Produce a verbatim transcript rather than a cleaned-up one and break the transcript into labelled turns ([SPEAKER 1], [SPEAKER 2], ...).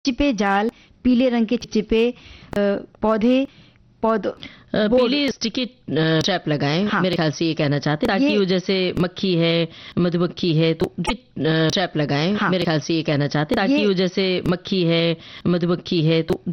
[SPEAKER 1] चिपचिपे जाल, पीले रंग के चिपचिपे पौधे पौधों
[SPEAKER 2] पीली स्टिकी ट्रैप लगाएं। हाँ। मेरे ख्याल से ये कहना चाहते हैं ताकि वो जैसे मक्खी है, मधुमक्खी है तो ट्रैप लगाएं। हाँ। मेरे ख्याल से ये कहना चाहते हैं ताकि वो जैसे मक्खी है, मधुमक्खी है तो